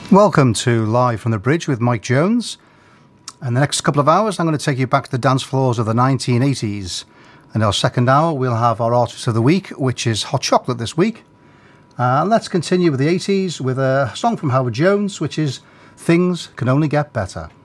Welcome to Live from the Bridge with Mike Jones. In the next couple of hours, I'm going to take you back to the dance floors of the 1980s. In our second hour, we'll have our Artist of the Week, which is Hot Chocolate this week. Let's continue with the 80s with a song from Howard Jones, which is Things Can Only Get Better.